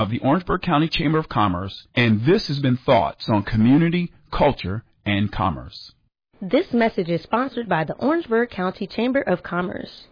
of the Orangeburg County Chamber of Commerce, and this has been Thoughts on Community, Culture, and Commerce. This message is sponsored by the Orangeburg County Chamber of Commerce.